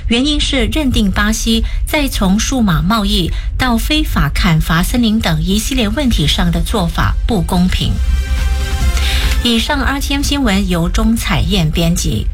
原因是认定巴西在从数码贸易到非法砍伐森林等一系列问题上的做法不公平。以上 RTM 新闻由钟彩燕编辑。